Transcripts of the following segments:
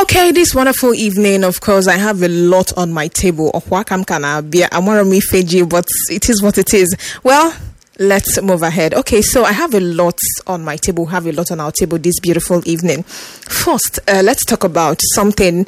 Okay, this wonderful evening, of course, I have a lot on my table. But it is what it is. Well, let's move ahead. Okay, so I have a lot on my table, have a lot on our table this beautiful evening. First, let's talk about something.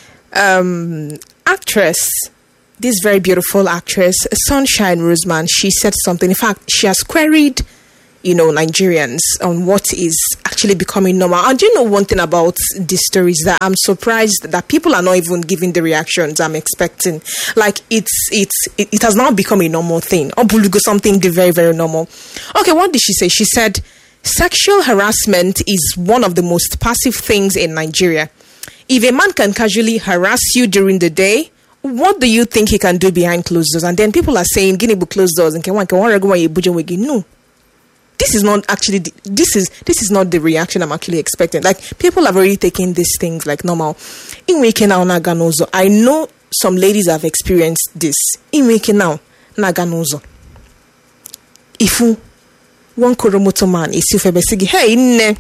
Actress, this very beautiful actress, Sunshine Roseman, she said something. In fact, she has queried, Nigerians on what is actually becoming normal. And do you know one thing about this story is that I'm surprised that people are not even giving the reactions I'm expecting. Like it has now become a normal thing. Something very, very normal. Okay, what did she say? She said, sexual harassment is one of the most passive things in Nigeria. If a man can casually harass you during the day, what do you think he can do behind closed doors? And then people are saying, Guinea closed doors and no. This is not actually this is not the reaction I'm actually expecting. Like, people have already taken these things like normal. In waking now naganozo, I know some ladies have experienced this. In waking now naganozo, if one koromoto man is if ebesigi, hey ne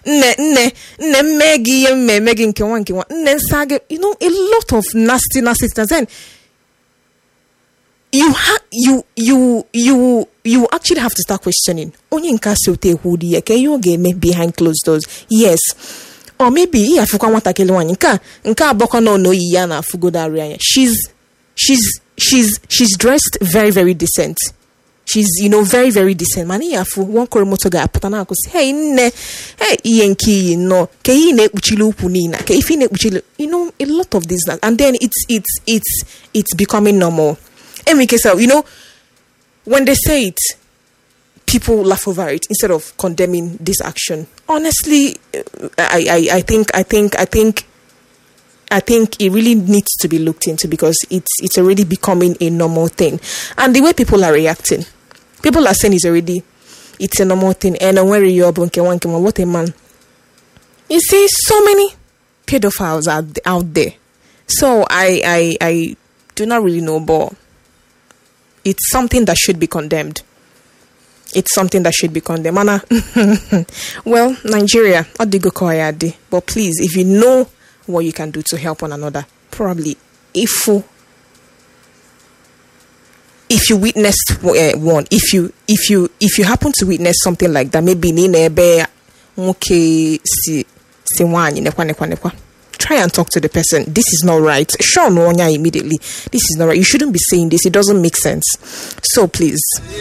megi nke ne sage, a lot of nasty things. Then you actually have to start questioning. Only in case you take who the you game behind closed doors. Yes. Or maybe afuka wanta kele wani nka boko no yana fugoda area. She's dressed very, very decent. She's very, very decent. Mani afu one koromoto ga apatana ko say hey yenki no ke ine uchilu punina ke ifine uchilu a lot of this, and then it's becoming normal. And we can say, when they say it, people laugh over it instead of condemning this action. Honestly, I think it really needs to be looked into, because it's already becoming a normal thing. And the way people are reacting, people are saying it's a normal thing. And where you are, what a man. You see, so many pedophiles are out there. So I do not really know, but it's something that should be condemned. It's something that should be condemned. Well, Nigeria, but please, if you know what you can do to help one another, probably if you witnessed one, if you happen to witness something like that, maybe try and talk to the person. This is not right. Sean Wonya immediately. This is not right. You shouldn't be saying this. It doesn't make sense. So please.